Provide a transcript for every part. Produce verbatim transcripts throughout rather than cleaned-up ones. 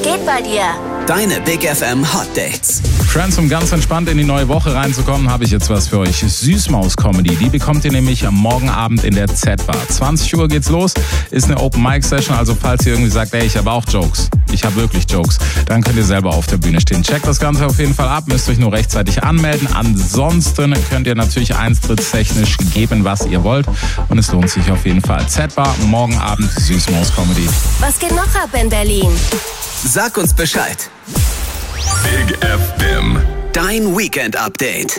geht bei dir? Deine Big F M Hot Dates. Friends, um ganz entspannt in die neue Woche reinzukommen, habe ich jetzt was für euch. Süßmaus-Comedy, die bekommt ihr nämlich am morgen Abend in der Z-Bar. zwanzig Uhr geht's los, ist eine Open-Mic-Session, also falls ihr irgendwie sagt, ey, ich habe auch Jokes, ich habe wirklich Jokes, dann könnt ihr selber auf der Bühne stehen. Checkt das Ganze auf jeden Fall ab, müsst euch nur rechtzeitig anmelden. Ansonsten könnt ihr natürlich eintrittstechnisch geben, was ihr wollt. Und es lohnt sich auf jeden Fall. Z-Bar, morgen Abend, Süßmaus-Comedy. Was geht noch ab in Berlin? Sag uns Bescheid. Big F M. Dein Weekend-Update.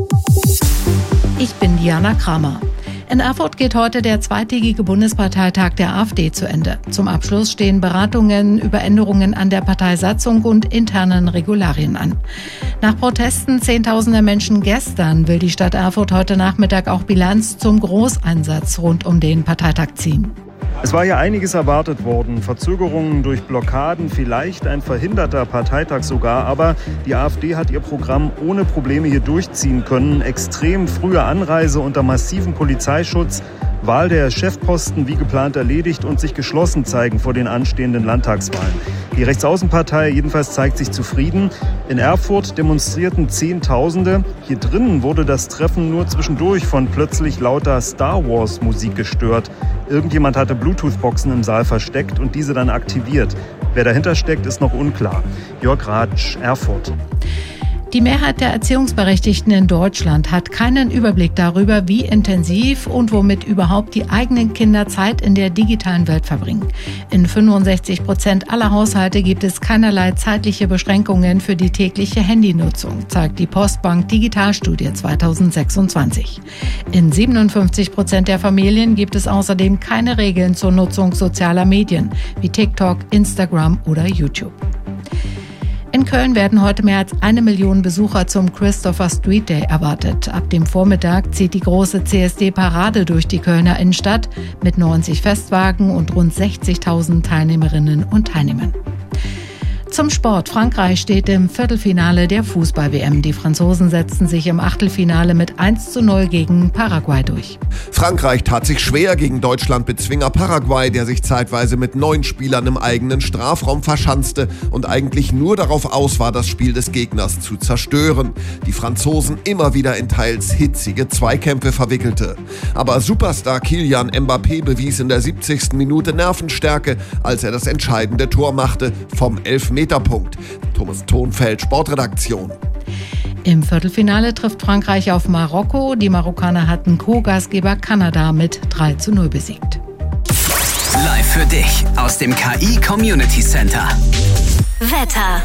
Ich bin Diana Kramer. In Erfurt geht heute der zweitägige Bundesparteitag der AfD zu Ende. Zum Abschluss stehen Beratungen über Änderungen an der Parteisatzung und internen Regularien an. Nach Protesten zehntausender Menschen gestern will die Stadt Erfurt heute Nachmittag auch Bilanz zum Großeinsatz rund um den Parteitag ziehen. Es war ja einiges erwartet worden. Verzögerungen durch Blockaden, vielleicht ein verhinderter Parteitag sogar. Aber die AfD hat ihr Programm ohne Probleme hier durchziehen können. Extrem frühe Anreise unter massivem Polizeischutz, Wahl der Chefposten wie geplant erledigt und sich geschlossen zeigen vor den anstehenden Landtagswahlen. Die Rechtsaußenpartei jedenfalls zeigt sich zufrieden. In Erfurt demonstrierten Zehntausende. Hier drinnen wurde das Treffen nur zwischendurch von plötzlich lauter Star-Wars-Musik gestört. Irgendjemand hatte Bluetooth-Boxen im Saal versteckt und diese dann aktiviert. Wer dahinter steckt, ist noch unklar. Jörg Ratsch, Erfurt. Die Mehrheit der Erziehungsberechtigten in Deutschland hat keinen Überblick darüber, wie intensiv und womit überhaupt die eigenen Kinder Zeit in der digitalen Welt verbringen. In fünfundsechzig Prozent aller Haushalte gibt es keinerlei zeitliche Beschränkungen für die tägliche Handynutzung, zeigt die Postbank Digitalstudie zweitausendsechsundzwanzig. In siebenundfünfzig Prozent der Familien gibt es außerdem keine Regeln zur Nutzung sozialer Medien wie TikTok, Instagram oder YouTube. In Köln werden heute mehr als eine Million Besucher zum Christopher Street Day erwartet. Ab dem Vormittag zieht die große C S D-Parade durch die Kölner Innenstadt mit neunzig Festwagen und rund sechzigtausend Teilnehmerinnen und Teilnehmern. Zum Sport. Frankreich steht im Viertelfinale der Fußball-W M. Die Franzosen setzten sich im Achtelfinale mit eins zu null gegen Paraguay durch. Frankreich tat sich schwer gegen Deutschland-Bezwinger Paraguay, der sich zeitweise mit neun Spielern im eigenen Strafraum verschanzte und eigentlich nur darauf aus war, das Spiel des Gegners zu zerstören. Die Franzosen immer wieder in teils hitzige Zweikämpfe verwickelte. Aber Superstar Kylian Mbappé bewies in der siebzigsten Minute Nervenstärke, als er das entscheidende Tor machte vom Elfmeterpunkt. Thomas Thonfeld, Sportredaktion. Im Viertelfinale trifft Frankreich auf Marokko. Die Marokkaner hatten Co-Gastgeber Kanada mit drei zu null besiegt. Live für dich aus dem K I Community Center. Wetter.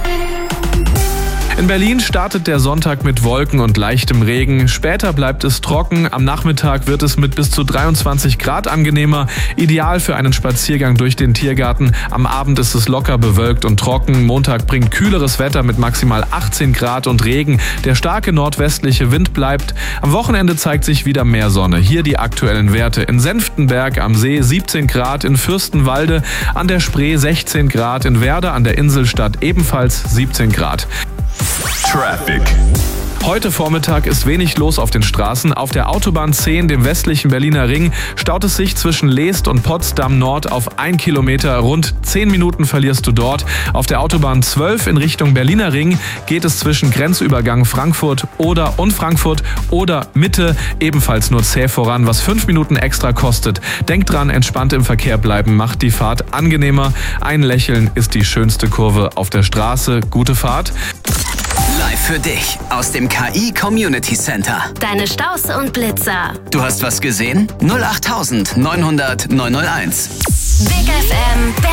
In Berlin startet der Sonntag mit Wolken und leichtem Regen. Später bleibt es trocken. Am Nachmittag wird es mit bis zu dreiundzwanzig Grad angenehmer. Ideal für einen Spaziergang durch den Tiergarten. Am Abend ist es locker bewölkt und trocken. Montag bringt kühleres Wetter mit maximal achtzehn Grad und Regen. Der starke nordwestliche Wind bleibt. Am Wochenende zeigt sich wieder mehr Sonne. Hier die aktuellen Werte. In Senftenberg am See siebzehn Grad, in Fürstenwalde an der Spree sechzehn Grad, in Werder an der Inselstadt ebenfalls siebzehn Grad. Traffic. Heute Vormittag ist wenig los auf den Straßen. Auf der Autobahn zehn, dem westlichen Berliner Ring, staut es sich zwischen Leest und Potsdam Nord auf ein Kilometer. Rund zehn Minuten verlierst du dort. Auf der Autobahn zwölf in Richtung Berliner Ring geht es zwischen Grenzübergang Frankfurt oder und Frankfurt oder Mitte ebenfalls nur zäh voran, was fünf Minuten extra kostet. Denkt dran, entspannt im Verkehr bleiben macht die Fahrt angenehmer. Ein Lächeln ist die schönste Kurve auf der Straße. Gute Fahrt. Live für dich aus dem K I Community Center. Deine Staus und Blitzer. Du hast was gesehen? null acht neunhundert neunhundert neunhunderteins. Big F M